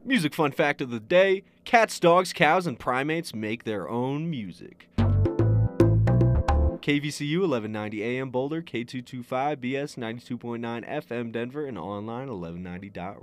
Music fun fact of the day: cats, dogs, cows, and primates make their own music. KVCU 1190 AM Boulder, K225BS 92.9 FM Denver, and online 1190.radio.